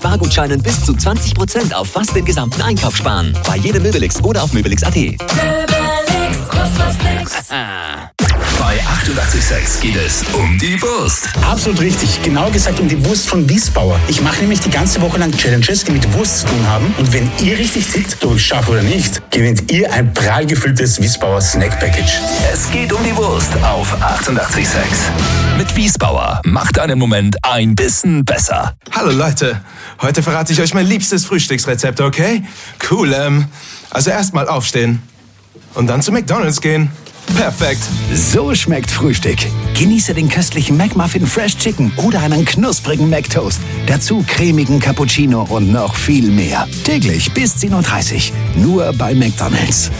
Spargutscheinen bis zu 20% auf fast den gesamten Einkauf sparen. Bei jedem Möbelix oder auf Möbelix.at. Möbelix, kostet nix. Bei 886 geht es um die Wurst. Absolut richtig. Genau gesagt um die Wurst von Wiesbauer. Ich mache nämlich die ganze Woche lang Challenges, die mit Wurst zu tun haben. Und wenn ihr richtig tickt, ob ich schaffe oder nicht, gewinnt ihr ein prall gefülltes Wiesbauer Snack Package. Es geht um die Wurst auf 886. Mit Wiesbauer macht deinen Moment ein bisschen besser. Hallo Leute, heute verrate ich euch mein liebstes Frühstücksrezept, okay? Cool, also erstmal aufstehen und dann zu McDonald's gehen. Perfekt. So schmeckt Frühstück. Genieße den köstlichen McMuffin Fresh Chicken oder einen knusprigen McToast. Dazu cremigen Cappuccino und noch viel mehr. Täglich bis 10:30 Uhr. Nur bei McDonald's.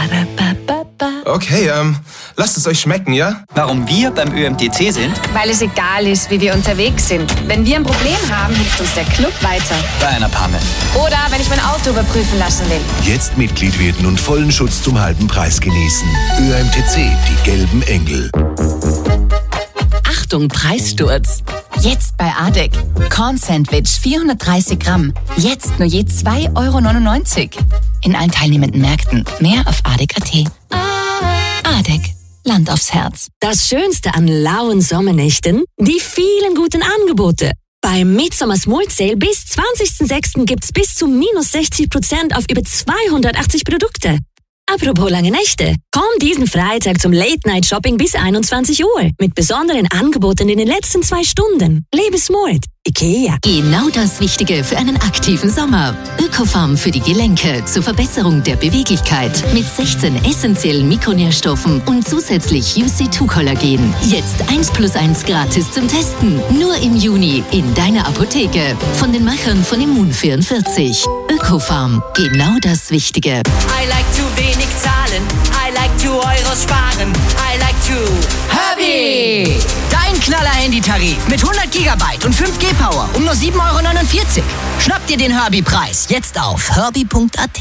Okay, lasst es euch schmecken, ja? Warum wir beim ÖMTC sind? Weil es egal ist, wie wir unterwegs sind. Wenn wir ein Problem haben, hilft uns der Club weiter. Bei einer Panne. Oder wenn ich mein Auto überprüfen lassen will. Jetzt Mitglied werden und vollen Schutz zum halben Preis genießen. ÖMTC, die gelben Engel. Achtung, Preissturz. Jetzt bei ADEC. Corn-Sandwich 430 Gramm. Jetzt nur je 2,99 €. In allen teilnehmenden Märkten. Mehr auf ADEC.at. ADEC. Land aufs Herz. Das Schönste an lauen Sommernächten? Die vielen guten Angebote. Beim Midsummer Small Sale bis 20.06. gibt's bis zu minus 60% auf über 280 Produkte. Apropos lange Nächte. Komm diesen Freitag zum Late-Night-Shopping bis 21 Uhr mit besonderen Angeboten in den letzten 2 Stunden. Lebe smart. IKEA. Genau das Wichtige für einen aktiven Sommer. Ökofarm für die Gelenke zur Verbesserung der Beweglichkeit mit 16 essentiellen Mikronährstoffen und zusätzlich UC2-Kollagen. Jetzt 1+1 gratis zum Testen. Nur im Juni in deiner Apotheke. Von den Machern von Immun44. Ökofarm. Genau das Wichtige. I like to wenig zahlen. I like to Euros sparen. I like to Herbie! Dein Knaller-Handy-Tarif mit 100 GB und 5G Power um nur 7,49 €. Schnapp dir den Herbie-Preis jetzt auf herbie.at.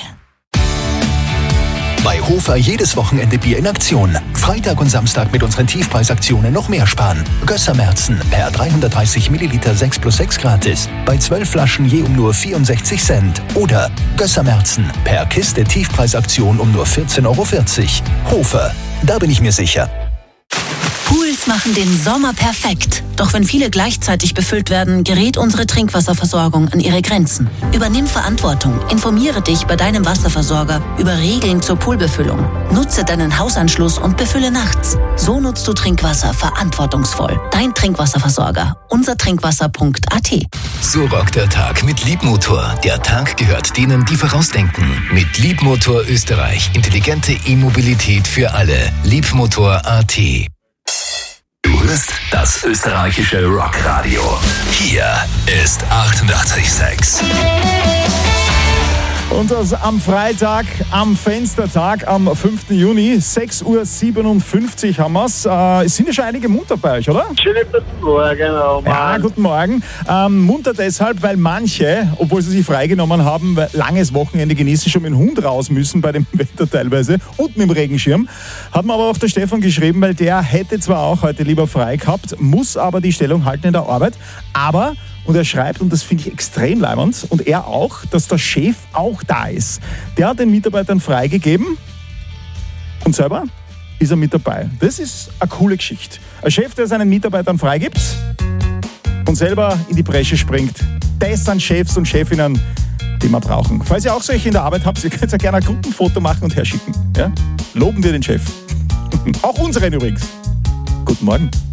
Bei Hofer jedes Wochenende Bier in Aktion. Freitag und Samstag mit unseren Tiefpreisaktionen noch mehr sparen. Gössermärzen per 330 Milliliter 6+6 gratis. Bei 12 Flaschen je um nur 64 Cent. Oder Gössermärzen per Kiste Tiefpreisaktion um nur 14,40 €. Hofer, da bin ich mir sicher. Pools machen den Sommer perfekt. Doch wenn viele gleichzeitig befüllt werden, gerät unsere Trinkwasserversorgung an ihre Grenzen. Übernimm Verantwortung. Informiere dich bei deinem Wasserversorger über Regeln zur Poolbefüllung. Nutze deinen Hausanschluss und befülle nachts. So nutzt du Trinkwasser verantwortungsvoll. Dein Trinkwasserversorger. Unsertrinkwasser.at. So rockt der Tag mit Liebmotor. Der Tag gehört denen, die vorausdenken. Mit Liebmotor Österreich. Intelligente E-Mobilität für alle. Liebmotor.at. Du hörst das österreichische Rockradio. Hier ist 88,6. Und das am Freitag, am Fenstertag, am 5. Juni, 6:57 Uhr haben wir's. Es sind ja schon einige munter bei euch, oder? Schönen guten Morgen, genau. Ja, guten Morgen. Munter deshalb, weil manche, obwohl sie sich freigenommen haben, weil langes Wochenende genießen, schon mit dem Hund raus müssen bei dem Wetter teilweise und mit dem Regenschirm. Hat mir aber auch der Stefan geschrieben, weil der hätte zwar auch heute lieber frei gehabt, muss aber die Stellung halten in der Arbeit. Aber, und er schreibt, und das finde ich extrem leibend, und er auch, dass der Chef auch da ist. Der hat den Mitarbeitern freigegeben und selber ist er mit dabei. Das ist eine coole Geschichte. Ein Chef, der seinen Mitarbeitern freigibt und selber in die Bresche springt. Das sind Chefs und Chefinnen, die wir brauchen. Falls ihr auch solche in der Arbeit habt, ihr könnt ja gerne ein Gruppenfoto machen und herschicken. Ja? Loben wir den Chef. Auch unseren übrigens. Guten Morgen.